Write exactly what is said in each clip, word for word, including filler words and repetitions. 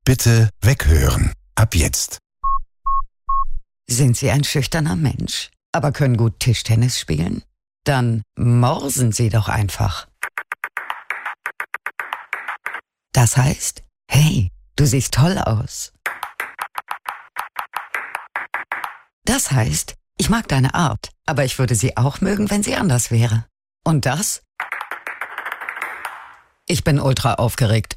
Bitte weghören. Ab jetzt. Sind Sie ein schüchterner Mensch, aber können gut Tischtennis spielen? Dann morsen Sie doch einfach. Das heißt, hey, du siehst toll aus. Das heißt, ich mag deine Art, aber ich würde sie auch mögen, wenn sie anders wäre. Und das? Ich bin ultra aufgeregt.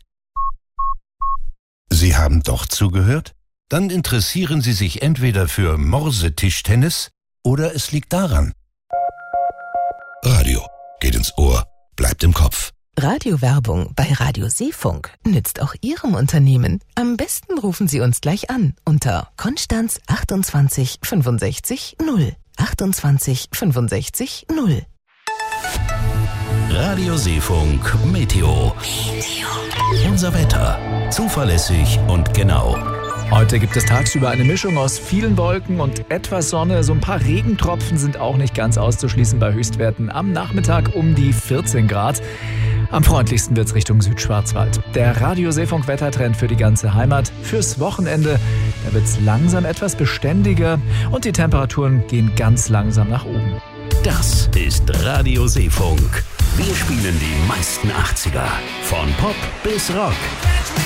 Sie haben doch zugehört? Dann interessieren Sie sich entweder für Morsetischtennis oder es liegt daran. Radio geht ins Ohr, bleibt im Kopf. Radiowerbung bei Radio Seefunk nützt auch Ihrem Unternehmen. Am besten rufen Sie uns gleich an unter Konstanz achtundzwanzig fünfundsechzig null. achtundzwanzig fünfundsechzig null. Radio Seefunk Meteo. Unser Wetter. Zuverlässig und genau. Heute gibt es tagsüber eine Mischung aus vielen Wolken und etwas Sonne. So ein paar Regentropfen sind auch nicht ganz auszuschließen bei Höchstwerten am Nachmittag um die vierzehn Grad. Am freundlichsten wird es Richtung Südschwarzwald. Der Radio Seefunk Wettertrend für die ganze Heimat. Fürs Wochenende, da wird es langsam etwas beständiger und die Temperaturen gehen ganz langsam nach oben. Das ist Radio Seefunk. Wir spielen die meisten achtziger. Von Pop bis Rock.